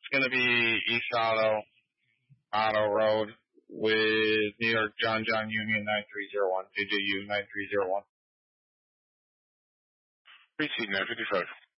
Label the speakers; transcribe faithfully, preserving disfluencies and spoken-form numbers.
Speaker 1: It's going to be East Auto, Auto Road with New York John John Union nine three zero one, J J U nine three zero one.
Speaker 2: Receipt nine fifty-five.